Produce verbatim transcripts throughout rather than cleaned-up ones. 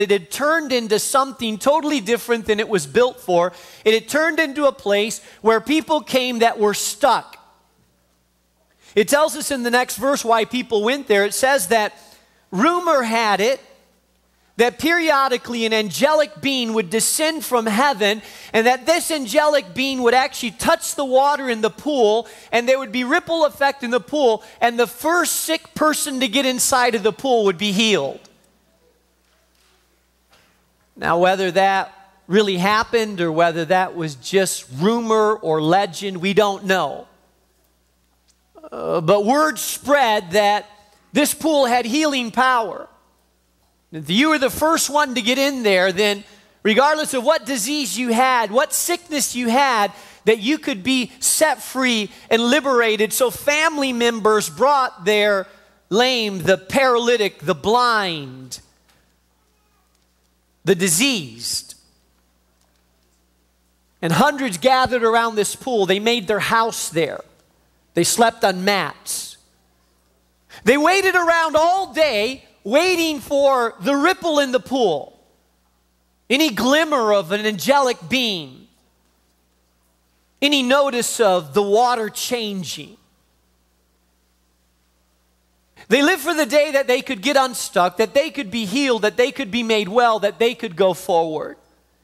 it had turned into something totally different than it was built for. It had turned into a place where people came that were stuck. It tells us in the next verse why people went there. It says that rumor had it that periodically an angelic being would descend from heaven, and that this angelic being would actually touch the water in the pool, and there would be ripple effect in the pool, and the first sick person to get inside of the pool would be healed. Now, whether that really happened or whether that was just rumor or legend, we don't know. Uh, but word spread that this pool had healing power. If you were the first one to get in there, then regardless of what disease you had, what sickness you had, that you could be set free and liberated. So family members brought their lame, the paralytic, the blind, the diseased. And hundreds gathered around this pool. They made their house there. They slept on mats. They waited around all day waiting for the ripple in the pool, any glimmer of an angelic being, any notice of the water changing. They lived for the day that they could get unstuck, that they could be healed, that they could be made well, that they could go forward.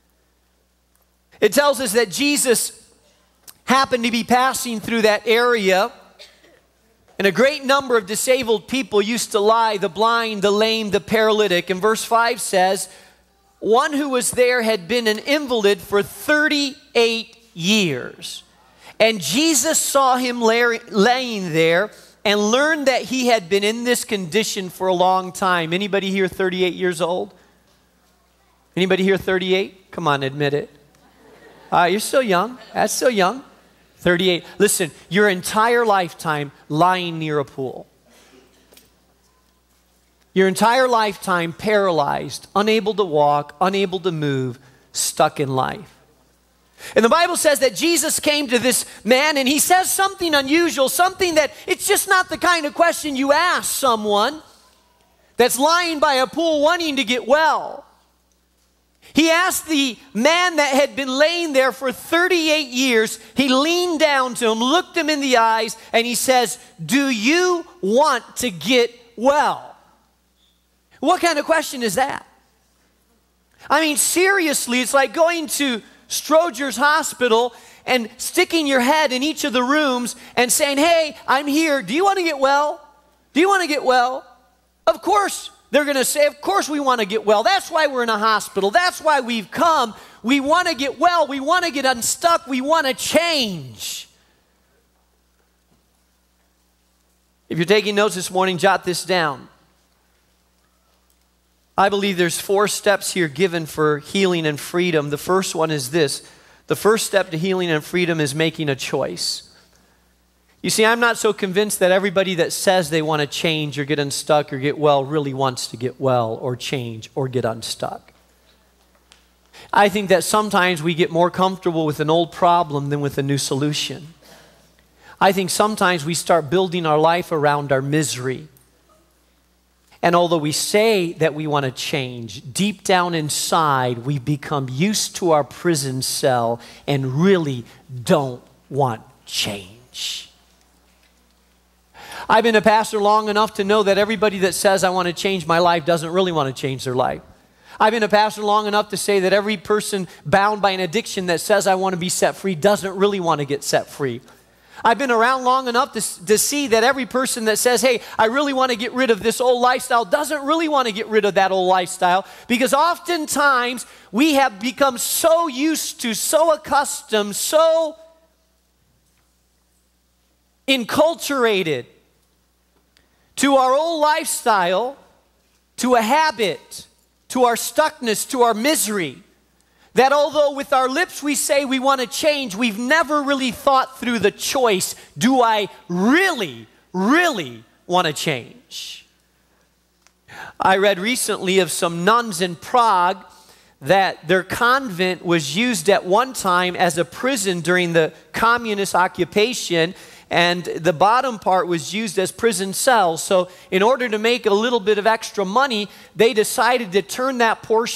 It tells us that Jesus happened to be passing through that area, and a great number of disabled people used to lie, the blind, the lame, the paralytic. And verse five says, one who was there had been an invalid for thirty-eight years. And Jesus saw him lay, laying there and learned that he had been in this condition for a long time. Anybody here thirty-eight years old? Anybody here thirty-eight? Come on, admit it. Uh, you're still young. That's still young. thirty-eight. Listen, your entire lifetime lying near a pool. Your entire lifetime paralyzed, unable to walk, unable to move, stuck in life. And the Bible says that Jesus came to this man and he says something unusual, something that it's just not the kind of question you ask someone that's lying by a pool wanting to get well. He asked the man that had been laying there for thirty-eight years, he leaned down to him, looked him in the eyes, and he says, do you want to get well? What kind of question is that? I mean, seriously, it's like going to Stroger's Hospital and sticking your head in each of the rooms and saying, hey, I'm here. Do you want to get well? Do you want to get well? Of course. They're going to say, of course we want to get well. That's why we're in a hospital. That's why we've come. We want to get well. We want to get unstuck. We want to change. If you're taking notes this morning, jot this down. I believe there's four steps here given for healing and freedom. The first one is this. The first step to healing and freedom is making a choice. You see, I'm not so convinced that everybody that says they want to change or get unstuck or get well really wants to get well or change or get unstuck. I think that sometimes we get more comfortable with an old problem than with a new solution. I think sometimes we start building our life around our misery. And although we say that we want to change, deep down inside we become used to our prison cell and really don't want change. I've been a pastor long enough to know that everybody that says I want to change my life doesn't really want to change their life. I've been a pastor long enough to say that every person bound by an addiction that says I want to be set free doesn't really want to get set free. I've been around long enough to, to see that every person that says, hey, I really want to get rid of this old lifestyle doesn't really want to get rid of that old lifestyle, because oftentimes we have become so used to, so accustomed, so enculturated to our old lifestyle, to a habit, to our stuckness, to our misery, that although with our lips we say we want to change, we've never really thought through the choice, do I really, really want to change? I read recently of some nuns in Prague that their convent was used at one time as a prison during the communist occupation, and the bottom part was used as prison cells. So in order to make a little bit of extra money, they decided to turn that portion